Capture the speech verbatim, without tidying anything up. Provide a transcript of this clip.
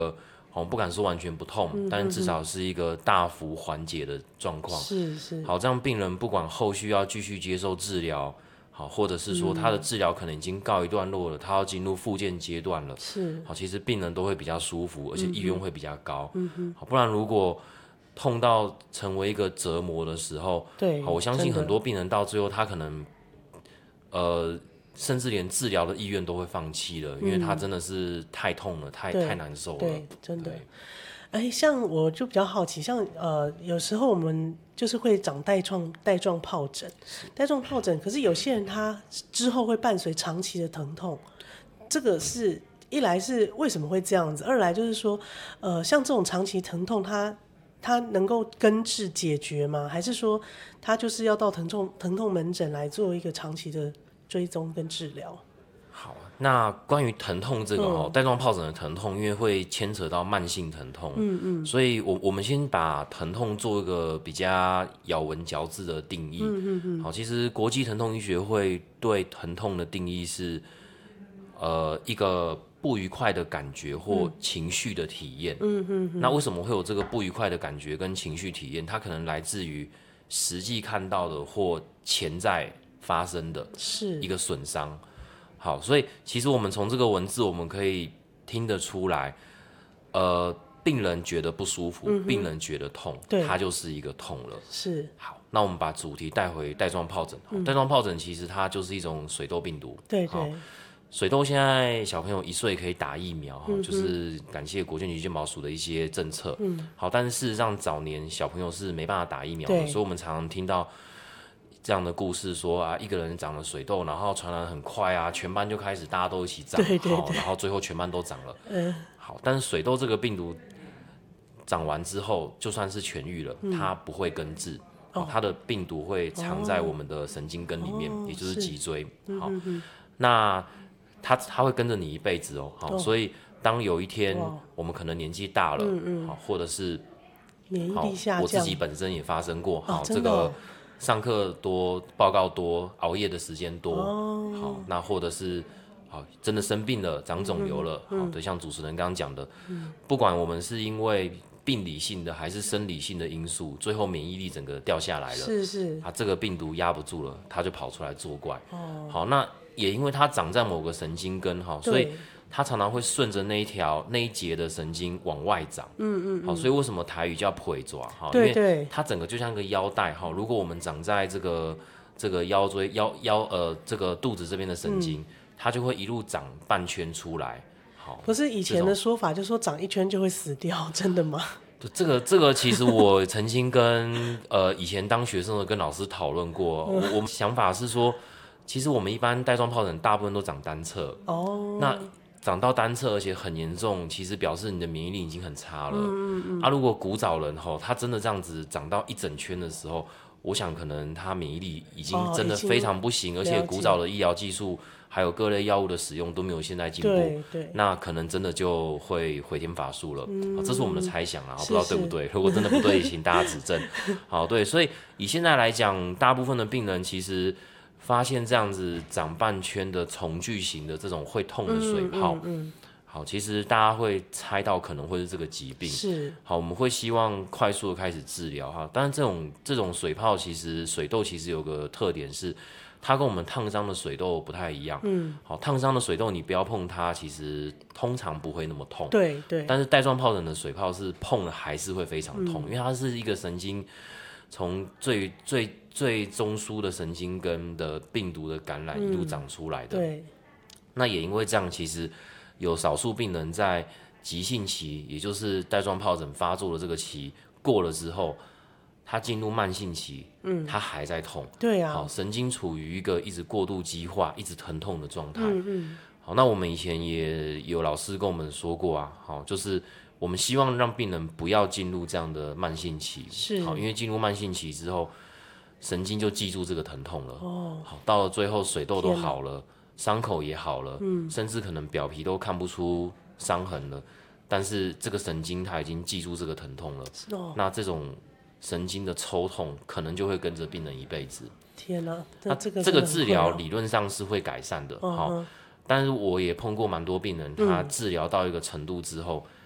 哦，不敢说完全不痛，嗯、但至少是一个大幅缓解的状况。 是是。 好，这样病人不管后续要继续接受治疗，好，或者是说他的治疗可能已经告一段落了，他要进入复健阶段了， 是。 好，其实病人都会比较舒服，而且意愿会比较高。 嗯哼。 好，不然如果痛到成为一个折磨的时候， 对， 好，我相信很多病人到最后他可能，呃。甚至连治疗的意愿都会放弃了，因为他真的是太痛了，太太难受了。 对，真的。哎，像我就比较好奇，像呃，有时候我们就是会长带状带状疱疹，带状疱疹，可是有些人他之后会伴随长期的疼痛，这个是一来是为什么会这样子，二来就是说，呃，像这种长期疼痛，它它能够根治解决吗？还是说它就是要到疼痛疼痛门诊来做一个长期的追踪跟治疗？ 好，那关于疼痛这个哦，带状疱疹的疼痛，因为会牵扯到慢性疼痛，嗯嗯，所以我我们先把疼痛做一个比较咬文嚼字的定义，嗯嗯嗯。好，其实国际疼痛医学会对疼痛的定义是，呃，一个不愉快的感觉或情绪的体验，嗯嗯。那为什么会有这个不愉快的感觉跟情绪体验？它可能来自于实际看到的或潜在发生的是一个损伤。好，所以其实我们从这个文字我们可以听得出来，呃，病人觉得不舒服，嗯、病人觉得痛，它就是一个痛了。 是。 好，那我们把主题带回带状疱疹。嗯、带状疱疹其实它就是一种水痘病毒。 对对。 水痘现在小朋友一岁可以打疫苗，嗯、就是感谢国健局健保署的一些政策。嗯。好，但是事实上早年小朋友是没办法打疫苗的，所以我们常常听到这样的故事说啊，一个人长了水痘，然后传染很快啊，全班就开始大家都一起长， 对对对， 好，然后最后全班都长了。嗯，好，但是水痘这个病毒长完之后，就算是痊愈了，嗯、它不会根治，哦、它的病毒会藏在我们的神经根里面，哦、也就是脊椎。好，嗯、哼哼那它它会跟着你一辈子哦。好，哦、所以当有一天我们可能年纪大了，嗯嗯好，或者是免疫力下降， 我自己本身也发生过，好， 哦、 这个。上课多，报告多，熬夜的时间多， 哦、 好，那或者是好真的生病了，长肿瘤了， 嗯、 好的，像主持人刚刚讲的，嗯、不管我们是因为病理性的还是生理性的因素，最后免疫力整个掉下来了， 是是， 啊，这个病毒压不住了，它就跑出来作怪，哦、好，那也因为它长在某个神经根，哈，所以它常常会顺着那一条那一节的神经往外长， 嗯嗯, 嗯， 好，所以为什么台语叫腿爪？哈， 对对， 因为它整个就像个腰带，哈，如果我们长在这个这个腰椎腰腰呃这个肚子这边的神经，嗯、它就会一路长半圈出来，好， 不是以前的说法，就说长一圈就会死掉，真的吗？ 这个这个其实我曾经跟呃以前当学生的跟老师讨论过，我我想法是说，其实我们一般带状疱疹大部分都长单侧， 哦， 那长到单侧，而且很严重，其实表示你的免疫力已经很差了。 嗯嗯嗯。 啊，如果古早人吼，他真的这样子长到一整圈的时候，我想可能他免疫力已经真的非常不行，哦、而且古早的医疗技术还有各类药物的使用都没有现在进步。 对对。 那可能真的就会回天乏术了。嗯、啊，这是我们的猜想啊， 不知道对不对？如果真的不对，请大家指正。好，对，所以以现在来讲，大部分的病人其实发现这样子长半圈的重聚型的这种会痛的水泡， 嗯嗯嗯、 好，其实大家会猜到可能会是这个疾病， 是好，我们会希望快速的开始治疗哈。但是这种这种水泡，其实水痘其实有个特点是，它跟我们烫伤的水痘不太一样， 嗯， 好，烫伤的水痘你不要碰它，其实通常不会那么痛， 对对。 但是带状疱疹的水泡是碰了还是会非常痛， 嗯、 因为它是一个神经。从最最最中枢的神经根的病毒的感染一路长出来的， 嗯、对。 那也因为这样，其实有少数病人在急性期，也就是带状疱疹发作的这个期过了之后，他进入慢性期，嗯，他还在痛， 对啊， 好，神经处于一个一直过度激化、一直疼痛的状态， 嗯嗯。 好，那我们以前也有老师跟我们说过啊，好，就是。我们希望让病人不要进入这样的慢性期， 是好，因为进入慢性期之后，神经就记住这个疼痛了。 哦， 好，到了最后水痘都好了，伤口也好了，嗯，甚至可能表皮都看不出伤痕了，但是这个神经它已经记住这个疼痛了。 哦， 那这种神经的抽痛可能就会跟着病人一辈子。 天哪，那这个这个治疗理论上是会改善的，好、 嗯， 但是我也碰过蛮多病人，他治疗到一个程度之后。嗯